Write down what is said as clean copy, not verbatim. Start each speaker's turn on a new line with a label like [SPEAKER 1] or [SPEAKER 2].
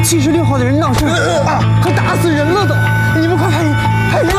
[SPEAKER 1] 76号的人闹事，还打死人了都。